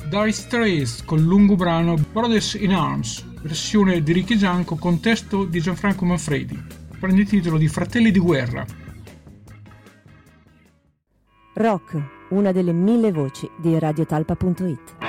Dire Straits col lungo brano Brothers in Arms, versione di Ricky Gianco con testo di Gianfranco Manfredi, prende il titolo di Fratelli di guerra. Rock, una delle 1000 voci di radiotalpa.it.